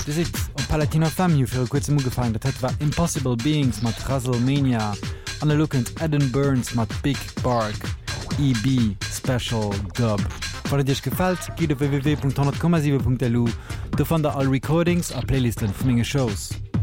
Du si op Palatino Family fir kurz gefallen, dat war Impossible Beings mat WrestleMania, an der Lookend Adam Burns mat Big Bark, EB Special Dub. Wann Dich gefällt, gi op www.10,7.lu, du fan der all Recordings a Playlisten vu minge Shows.